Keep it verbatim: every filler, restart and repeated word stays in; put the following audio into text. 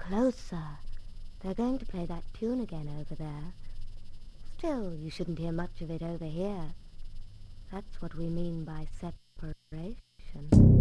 closer. They're going to play that tune again over there. Still, you shouldn't hear much of it over here. That's what we mean by separation.